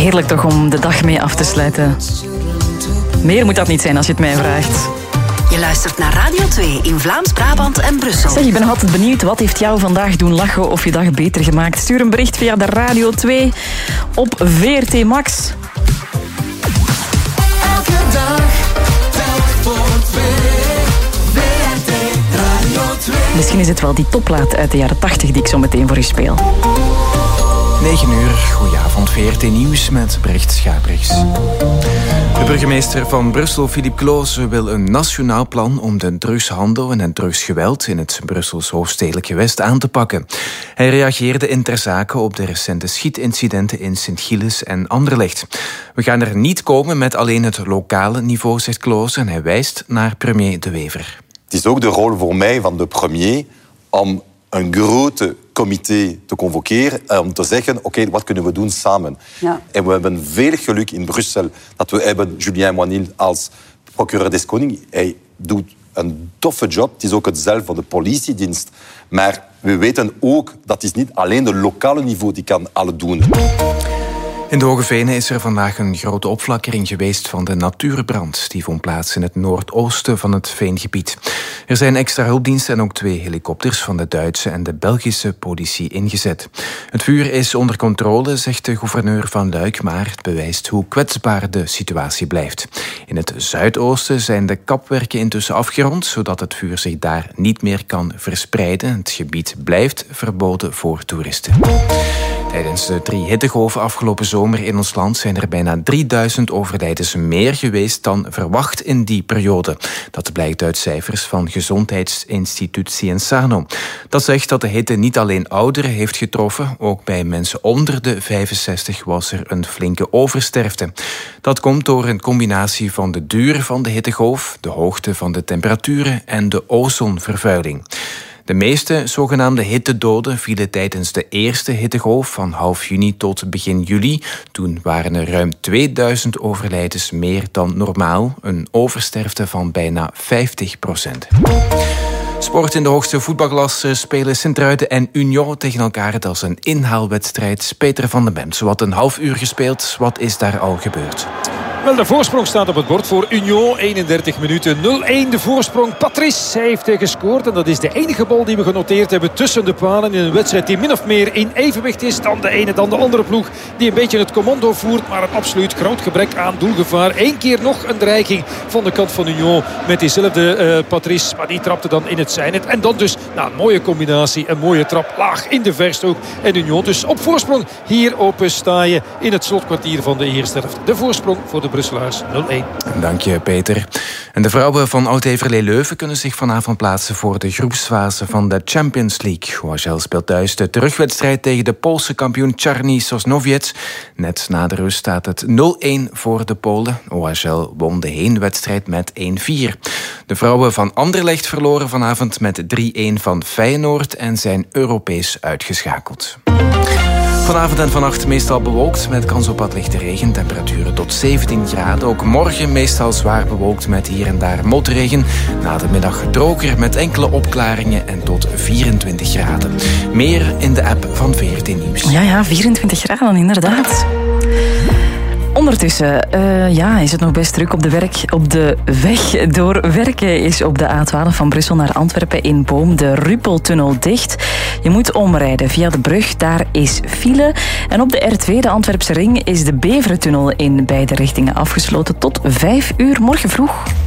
Heerlijk toch om de dag mee af te sluiten. Meer moet dat niet zijn als je het mij vraagt. Je luistert naar Radio 2 in Vlaams-Brabant en Brussel. Zeg, ik ben nog altijd benieuwd, wat heeft jou vandaag doen lachen of je dag beter gemaakt? Stuur een bericht via de Radio 2 op VRT Max. Elke dag, telk voor twee. VRT Radio 2. Misschien is het wel die topplaat uit de jaren 80 die ik zo meteen voor u speel. 9 uur, goedenavond, VRT Nieuws met Brecht Schabrichs. De burgemeester van Brussel, Philippe Cloze, wil een nationaal plan om de drugshandel en het drugsgeweld in het Brussels hoofdstedelijk gewest aan te pakken. Hij reageerde in ter zake op de recente schietincidenten in Sint-Gilles en Anderlecht. We gaan er niet komen met alleen het lokale niveau, zegt Cloze, en hij wijst naar premier De Wever. Het is ook de rol voor mij van de premier om een grote comité te convoceren om te zeggen, oké, wat kunnen we doen samen? Ja. En we hebben veel geluk in Brussel dat we hebben Julien Moinil als procureur des Konings. Hij doet een toffe job. Het is ook hetzelfde van de politiedienst. Maar we weten ook dat het niet alleen de lokale niveau die kan alles doen. In de Hoge Venen is er vandaag een grote opflakkering geweest van de natuurbrand. Die vond plaats in het noordoosten van het veengebied. Er zijn extra hulpdiensten en ook 2 helikopters van de Duitse en de Belgische politie ingezet. Het vuur is onder controle, zegt de gouverneur van Luik, maar het bewijst hoe kwetsbaar de situatie blijft. In het zuidoosten zijn de kapwerken intussen afgerond, zodat het vuur zich daar niet meer kan verspreiden. Het gebied blijft verboden voor toeristen. Tijdens de 3 hittegolven afgelopen zomer in ons land zijn er bijna 3000 overlijdens meer geweest dan verwacht in die periode. Dat blijkt uit cijfers van Gezondheidsinstituut Cienzano. Dat zegt dat de hitte niet alleen ouderen heeft getroffen, ook bij mensen onder de 65 was er een flinke oversterfte. Dat komt door een combinatie van de duur van de hittegolf, de hoogte van de temperaturen en de ozonvervuiling. De meeste zogenaamde hittedoden vielen tijdens de eerste hittegolf van half juni tot begin juli. Toen waren er ruim 2000 overlijdens meer dan normaal. Een oversterfte van bijna 50%. Sport in de hoogste voetbalklasse spelen Sint-Truiden en Union tegen elkaar. Dat is een inhaalwedstrijd. Peter van den Bemt, zowat een half uur gespeeld. Wat is daar al gebeurd? Wel, de voorsprong staat op het bord voor Union. 31 minuten, 0-1 de voorsprong. Patrice heeft gescoord en dat is de enige bal die we genoteerd hebben tussen de palen in een wedstrijd die min of meer in evenwicht is dan de ene dan de andere ploeg die een beetje het commando voert, maar een absoluut groot gebrek aan doelgevaar. Eén keer nog een dreiging van de kant van Union met diezelfde Patrice, maar die trapte dan in het zijnet. En dan dus een mooie combinatie, een mooie trap laag in de versthoek. En Union dus op voorsprong hier op Staaien in het slotkwartier van de eerste helft. De voorsprong voor de Brusselaars 0-1. Dank je, Peter. En de vrouwen van Oud-Heverlee Leuven kunnen zich vanavond plaatsen voor de groepsfase van de Champions League. OHL speelt thuis de terugwedstrijd tegen de Poolse kampioen Czarny Sosnowiec. Net na de rust staat het 0-1 voor de Polen. OHL won de heenwedstrijd met 1-4. De vrouwen van Anderlecht verloren vanavond met 3-1 van Feyenoord en zijn Europees uitgeschakeld. Vanavond en vannacht meestal bewolkt met kans op wat lichte regen. Temperaturen tot 17 graden. Ook morgen meestal zwaar bewolkt met hier en daar motregen. Na de middag droger met enkele opklaringen en tot 24 graden. Meer in de app van VRT Nieuws. Ja, 24 graden inderdaad. Ondertussen is het nog best druk op de weg door werken is op de A12 van Brussel naar Antwerpen in Boom de Ruppeltunnel dicht. Je moet omrijden via de brug, daar is file. En op de R2, de Antwerpse ring, is de Beverentunnel in beide richtingen afgesloten tot 5 uur morgen vroeg.